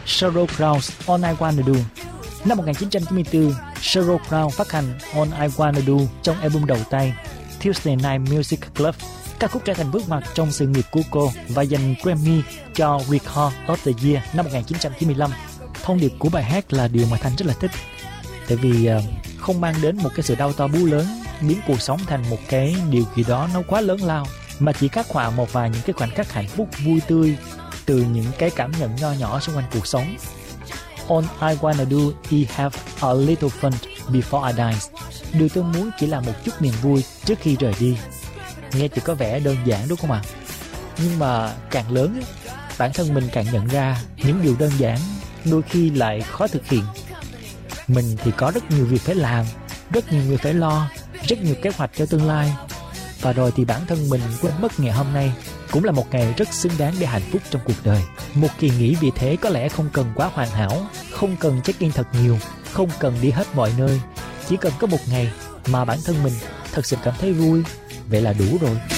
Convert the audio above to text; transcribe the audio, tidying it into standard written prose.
Sheryl Crow's All I Wanna Do. Năm 1994, Sheryl Crow phát hành All I Wanna Do trong album đầu tay Tuesday Night Music Club. Ca khúc trở thành bước ngoặt trong sự nghiệp của cô và giành Grammy cho Record of the Year năm 1995. Thông điệp của bài hát là điều mà Thanh rất là thích, tại vì không mang đến một cái sự đau to búa lớn, biến cuộc sống thành một cái điều gì đó nó quá lớn lao, mà chỉ khắc họa một vài những cái khoảnh khắc hạnh phúc vui tươi từ những cái cảm nhận nho nhỏ xung quanh cuộc sống. All I wanna do is have a little fun before I die. Điều tôi muốn chỉ là một chút niềm vui trước khi rời đi. Nghe thì có vẻ đơn giản đúng không ạ? Nhưng mà càng lớn, bản thân mình càng nhận ra những điều đơn giản đôi khi lại khó thực hiện. Mình thì có rất nhiều việc phải làm, rất nhiều người phải lo, rất nhiều kế hoạch cho tương lai. Và rồi thì bản thân mình quên mất ngày hôm nay cũng là một ngày rất xứng đáng để hạnh phúc trong cuộc đời. Một kỳ nghỉ vì thế có lẽ không cần quá hoàn hảo, không cần check-in thật nhiều, không cần đi hết mọi nơi. Chỉ cần có một ngày mà bản thân mình thật sự cảm thấy vui, vậy là đủ rồi.